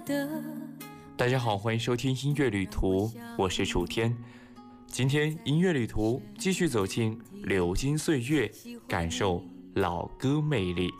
大家好，欢迎收听音乐旅途，我是楚天。今天音乐旅途继续走进流金岁月，感受老歌魅力。